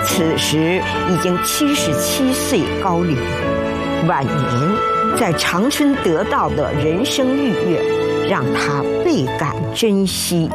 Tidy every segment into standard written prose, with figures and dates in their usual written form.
此时已经77岁高龄，晚年在长春得到的人生愉悦，让他倍感珍惜。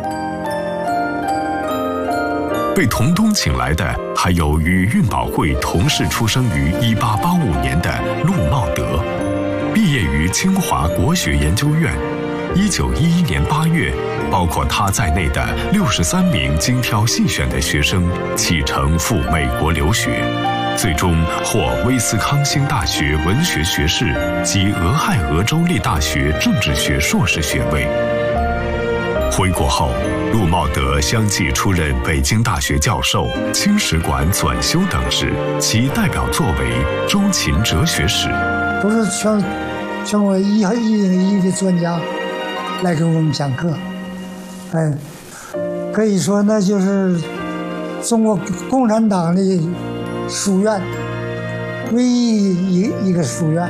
被同东请来的还有与运保会同时出生于1885年的陆茂德，毕业于清华国学研究院。1911年8月，包括他在内的63名精挑细选的学生启程赴美国留学，最终获威斯康星大学文学学士及俄亥俄州立大学政治学硕士学位。回国后，陆茂德相继出任北京大学教授、清史馆纂修等职，其代表作为《周秦哲学史》。 都是全国一的专家来给我们讲课，可以说那就是中国共产党的书院，唯一一个书院。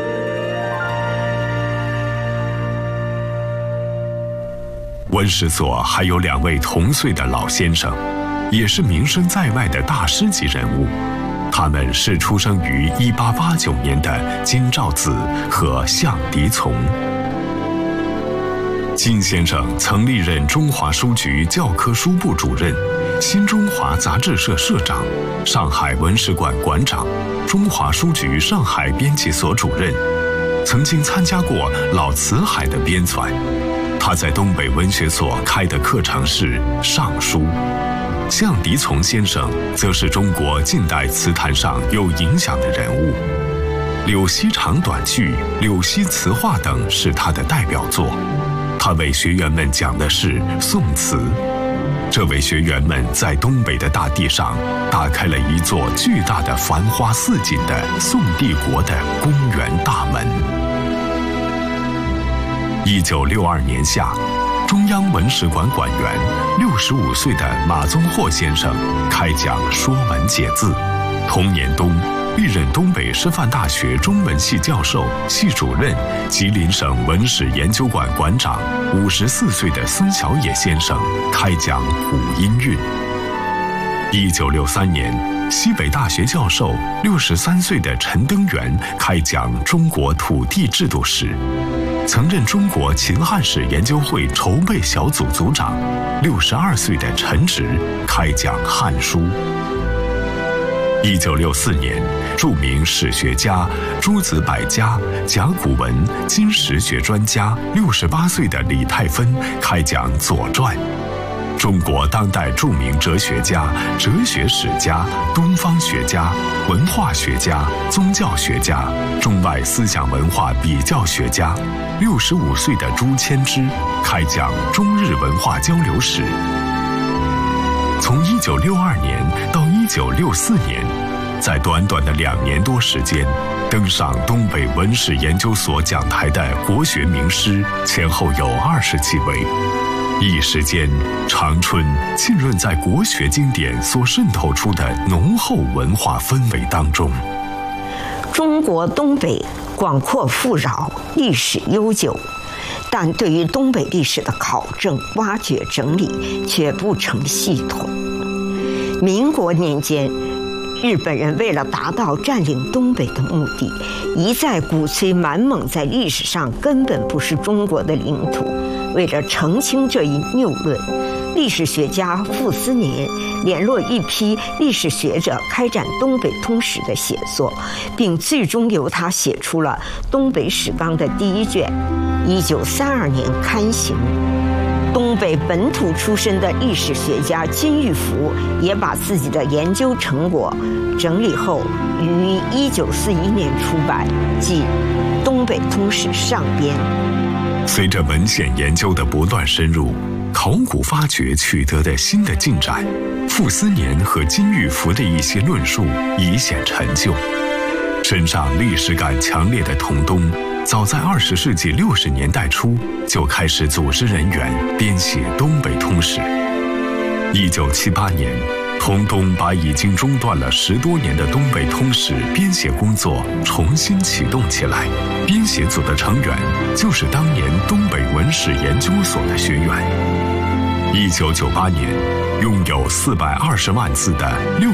文史所还有2位同岁的老先生，也是名声在外的大师级人物。他们是出生于1889年的金兆子和向迪从。金先生曾历任中华书局教科书部主任、新中华杂志社社长、上海文史馆馆长、中华书局上海编辑所主任，曾经参加过老辞海的编纂。他在东北文学所开的课程是尚书。向迪从先生则是中国近代词坛上有影响的人物，柳溪长短句、柳溪词话等是他的代表作。他为学员们讲的是宋词，这为学员们在东北的大地上打开了一座巨大的繁花似锦的宋帝国的公园大门。1962年夏，中央文史馆馆员65岁的马宗霍先生开讲《说文解字》。同年冬，历任东北师范大学中文系教授、系主任，吉林省文史研究馆馆长54岁的孙小野先生开讲古音韵。1963年，西北大学教授63岁的陈登元开讲中国土地制度史。曾任中国秦汉史研究会筹备小组组长62岁的陈植开讲《汉书》。1964年，著名史学家、诸子百家、甲骨文、金石学专家68岁的李泰芬开讲《左传》。中国当代著名哲学家、哲学史家、东方学家、文化学家、宗教学家、中外思想文化比较学家65岁的朱谦之开讲中日文化交流史。从1962年到1964年，在短短的2年多时间，登上东北文史研究所讲台的国学名师前后有20几位。一时间，长春浸润在国学经典所渗透出的浓厚文化氛围当中。 中国东北广阔富饶，历史悠久，但对于东北历史的考证、挖掘、整理却不成系统。民国年间，日本人为了达到占领东北的目的，一再鼓吹满蒙在历史上根本不是中国的领土。为了澄清这一谬论，历史学家傅斯年联络一批历史学者开展东北通史的写作，并最终由他写出了《东北史纲》的第1卷，1932年刊行。东北本土出身的历史学家金玉福也把自己的研究成果整理后，于1941年出版，即《东北通史上编》。 随着文献研究的不断深入，考古发掘取得的新的进展，傅斯年和金玉福的一些论述已显陈旧。身上历史感强烈的童东，早在20世纪60年代初就开始组织人员编写《东北通史》。1978年，童东把已经中断了10多年的《东北通史》编写工作重新启动起来。编写组的成员就是当年东北文史研究所的学员。1998年，拥有420万字的